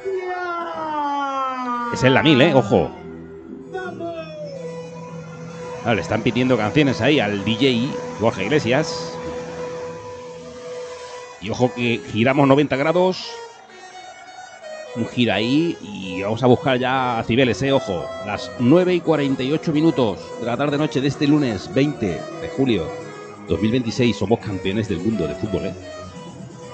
Es en la 1000, ojo. Vale, le están pidiendo canciones ahí al DJ Borja Iglesias. Y ojo que giramos 90 grados. Un giro ahí y vamos a buscar ya a Cibeles, ojo. Las 9:48 de la tarde-noche de este lunes 20 de julio 2026. Somos campeones del mundo de fútbol,